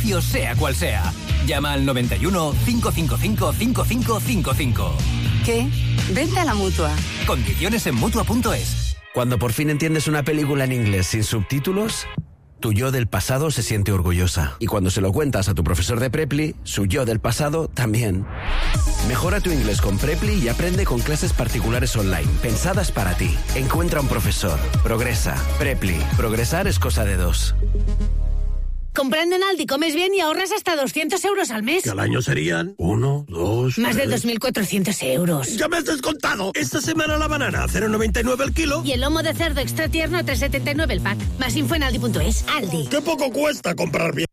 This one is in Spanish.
precio sea cual sea. Llama al 91 555 5555. ¿Qué? Vente a la Mutua. Condiciones en Mutua.es. Cuando por fin entiendes una película en inglés sin subtítulos, tu yo del pasado se siente orgullosa. Y cuando se lo cuentas a tu profesor de Preply, su yo del pasado también. Mejora tu inglés con Preply y aprende con clases particulares online, pensadas para ti. Encuentra un profesor. Progresa. Preply. Progresar es cosa de dos. Comprando en Aldi comes bien y ahorras hasta 200 euros al mes. Que al año serían 1, 2... Más de 2.400 euros. ¡Ya me has descontado! Esta semana la banana a 0,99 el kilo. Y el lomo de cerdo extra tierno a 3,79 el pack. Más info en Aldi.es. Aldi. ¡Qué poco cuesta comprar bien!